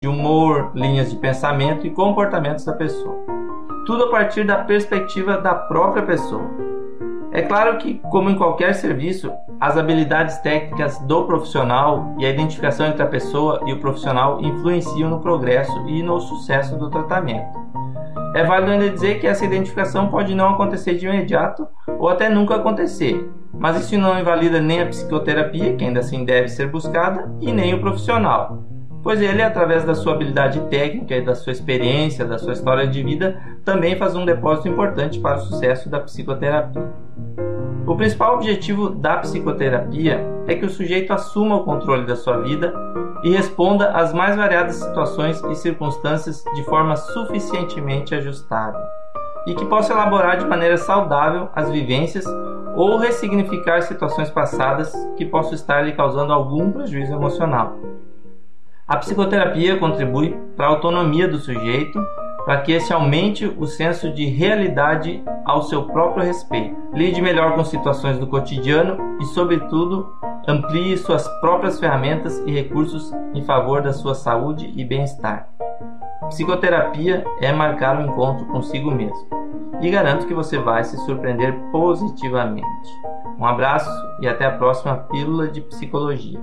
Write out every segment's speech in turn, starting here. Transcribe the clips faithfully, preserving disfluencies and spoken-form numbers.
de humor, linhas de pensamento e comportamentos da pessoa. Tudo a partir da perspectiva da própria pessoa. É claro que, como em qualquer serviço, as habilidades técnicas do profissional e a identificação entre a pessoa e o profissional influenciam no progresso e no sucesso do tratamento. É válido ainda dizer que essa identificação pode não acontecer de imediato ou até nunca acontecer, mas isso não invalida nem a psicoterapia, que ainda assim deve ser buscada, e nem o profissional, pois ele, através da sua habilidade técnica e da sua experiência, da sua história de vida, também faz um depósito importante para o sucesso da psicoterapia. O principal objetivo da psicoterapia é que o sujeito assuma o controle da sua vida e responda às mais variadas situações e circunstâncias de forma suficientemente ajustável, e que possa elaborar de maneira saudável as vivências ou ressignificar situações passadas que possam estar lhe causando algum prejuízo emocional. A psicoterapia contribui para a autonomia do sujeito, para que esse aumente o senso de realidade ao seu próprio respeito, lide melhor com situações do cotidiano e, sobretudo, amplie suas próprias ferramentas e recursos em favor da sua saúde e bem-estar. Psicoterapia é marcar um encontro consigo mesmo, e garanto que você vai se surpreender positivamente. Um abraço e até a próxima Pílula de Psicologia.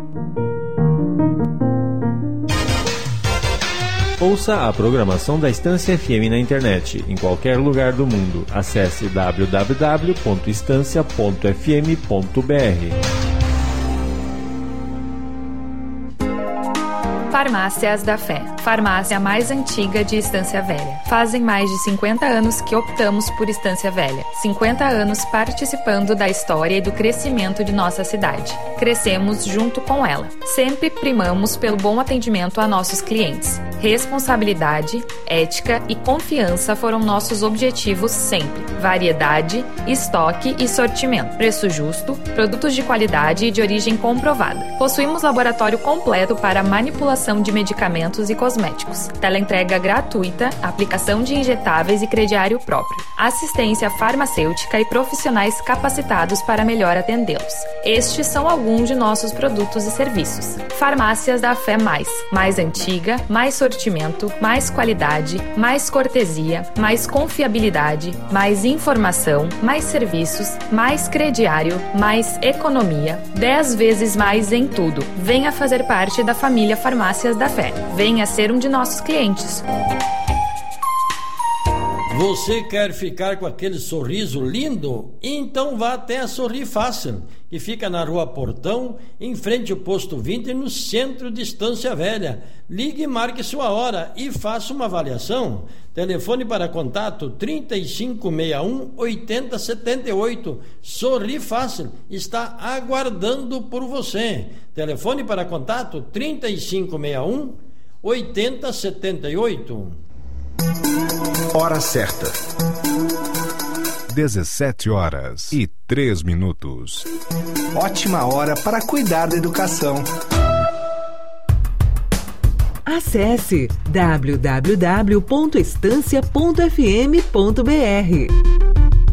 Ouça a programação da Estância F M na internet, em qualquer lugar do mundo. Acesse w w w ponto estância ponto f m ponto b r. Farmácias da Fé, farmácia mais antiga de Estância Velha. Fazem mais de cinquenta anos que optamos por Estância Velha. cinquenta anos participando da história e do crescimento de nossa cidade. Crescemos junto com ela. Sempre primamos pelo bom atendimento a nossos clientes. Responsabilidade, ética e confiança foram nossos objetivos sempre. Variedade, estoque e sortimento. Preço justo, produtos de qualidade e de origem comprovada. Possuímos laboratório completo para manipulação de medicamentos e cosméticos. Teleentrega gratuita, aplicação de injetáveis e crediário próprio. Assistência farmacêutica e profissionais capacitados para melhor atendê-los. Estes são alguns de nossos produtos e serviços. Farmácias da Fé Mais. Mais antiga, mais sortimento, mais qualidade, mais cortesia, mais confiabilidade, mais informação, mais serviços, mais crediário, mais economia. Dez vezes mais em tudo. Venha fazer parte da família Farmácias da Fé. Venha ser um de nossos clientes. Você quer ficar com aquele sorriso lindo? Então vá até a Sorri Fácil, que fica na Rua Portão, em frente ao Posto vinte, no centro de Estância Velha. Ligue e marque sua hora e faça uma avaliação. Telefone para contato trinta e cinco sessenta e um, oitenta setenta e oito. Sorri Fácil está aguardando por você. Telefone para contato trinta e cinco sessenta e um, oitenta setenta e oito. Hora certa. dezessete horas e três minutos. Ótima hora para cuidar da educação. Acesse w w w ponto estância ponto f m ponto b r.